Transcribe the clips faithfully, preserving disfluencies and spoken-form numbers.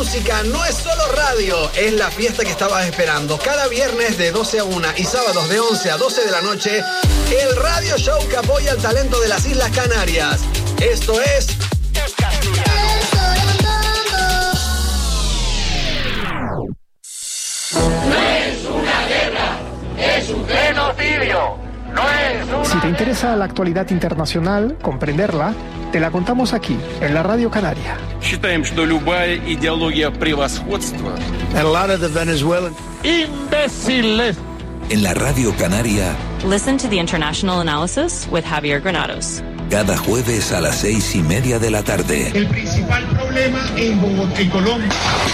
música no es solo radio, es la fiesta que estabas esperando. Cada viernes de doce a una y sábados de once a doce de la noche, el radio show que apoya el talento de las Islas Canarias. Esto es El Castellano. No es una guerra, es un genocidio. No es una... Si te interesa la actualidad internacional, comprenderla, te la contamos aquí, en la Radio Canaria. Считаем, что любая идеология превосходства. And a lot of the Venezuelan Imbéciles. En la Radio Canaria. Listen to the International Analysis with Javier Granados. Cada jueves a las seis y media de la tarde. El principal problema en Bogotá y Colombia.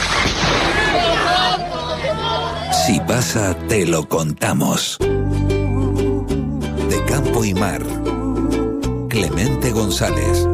Si pasa, te lo contamos. De campo y mar. Clemente González.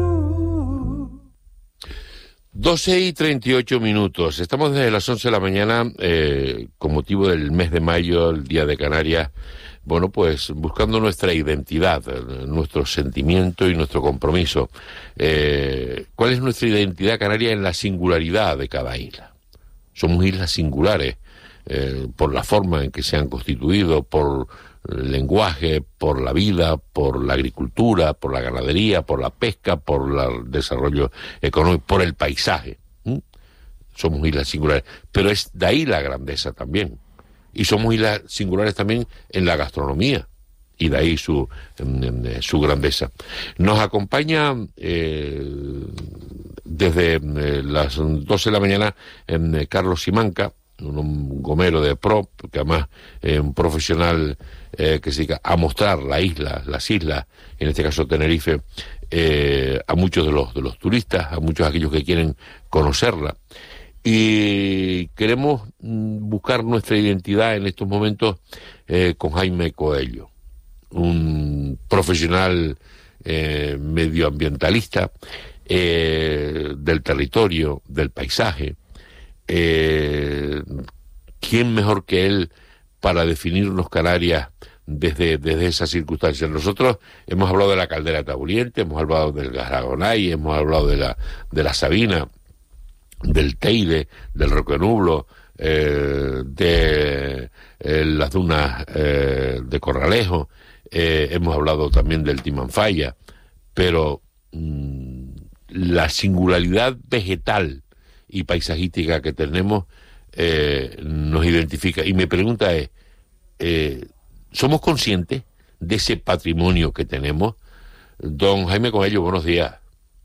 doce y treinta y ocho minutos. Estamos desde las once de la mañana, eh, con motivo del mes de mayo, el Día de Canarias. Bueno, pues buscando nuestra identidad, nuestro sentimiento y nuestro compromiso. Eh, ¿Cuál es nuestra identidad canaria en la singularidad de cada isla? Somos islas singulares, eh, por la forma en que se han constituido, por el lenguaje, por la vida, por la agricultura, por la ganadería, por la pesca, por la, el desarrollo económico, por el paisaje. ¿Mm? Somos islas singulares, pero es de ahí la grandeza también. Y somos islas singulares también en la gastronomía, y de ahí su, su grandeza. Nos acompaña eh, desde eh, las doce de la mañana eh, Carlos Simanca, un gomero de pro, que además es eh, un profesional eh, que se dedica a mostrar la isla, las islas, en este caso Tenerife, eh, a muchos de los, de los turistas, a muchos de aquellos que quieren conocerla. Y queremos buscar nuestra identidad en estos momentos eh, con Jaime Coello, un profesional eh, medioambientalista eh, del territorio, del paisaje. Eh, ¿Quién mejor que él para definirnos Canarias desde, desde esas circunstancias? Nosotros hemos hablado de la caldera de Taburiente, hemos hablado del Garagonay, hemos hablado de la, de la Sabina, del Teide, del Roque Nublo, eh, de eh, las dunas eh, de Corralejo, eh, hemos hablado también del Timanfaya, pero mmm, la singularidad vegetal y paisajística que tenemos eh, nos identifica. Y mi pregunta es, eh, ¿somos conscientes de ese patrimonio que tenemos? Don Jaime Coello, buenos días.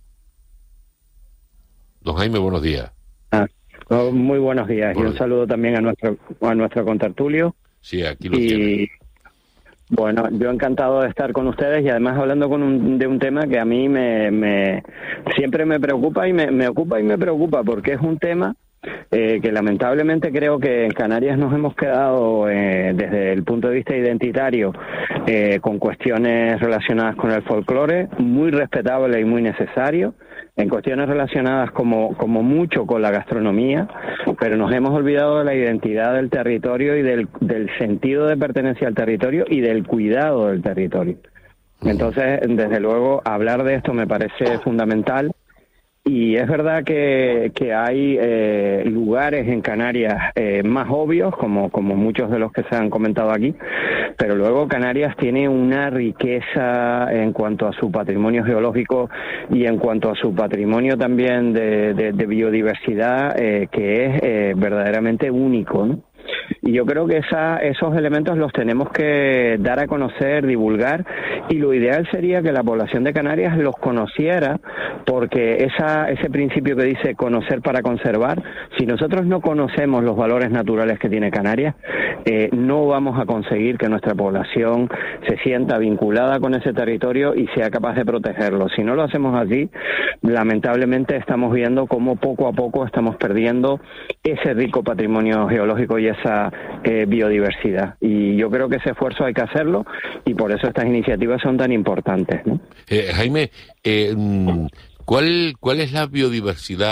Don Jaime, buenos días. Ah, oh, muy buenos días. Buenos y un días. Saludo también a nuestro a nuestro contertulio. Sí, aquí lo y, tiene. Bueno, yo encantado de estar con ustedes y además hablando con un, de un tema que a mí me, me siempre me preocupa y me, me ocupa y me preocupa porque es un tema eh, que lamentablemente creo que en Canarias nos hemos quedado eh, desde el punto de vista identitario eh, con cuestiones relacionadas con el folclore, muy respetable y muy necesario, en cuestiones relacionadas como, como mucho con la gastronomía, pero nos hemos olvidado de la identidad del territorio y del, del sentido de pertenencia al territorio y del cuidado del territorio. Entonces, desde luego, hablar de esto me parece fundamental. Y es verdad que, que hay eh, lugares en Canarias eh, más obvios, como, como muchos de los que se han comentado aquí, pero luego Canarias tiene una riqueza en cuanto a su patrimonio geológico y en cuanto a su patrimonio también de, de, de biodiversidad eh, que es eh, verdaderamente único, ¿no? Y yo creo que esa, esos elementos los tenemos que dar a conocer, divulgar, y lo ideal sería que la población de Canarias los conociera, porque esa, ese principio que dice conocer para conservar, si nosotros no conocemos los valores naturales que tiene Canarias, eh, no vamos a conseguir que nuestra población se sienta vinculada con ese territorio y sea capaz de protegerlo. Si no lo hacemos así, lamentablemente estamos viendo cómo poco a poco estamos perdiendo ese rico patrimonio geológico y esa eh, biodiversidad. Y yo creo que ese esfuerzo hay que hacerlo y por eso estas iniciativas son tan importantes, ¿no? Eh, Jaime, eh, ¿cuál, ¿cuál es la biodiversidad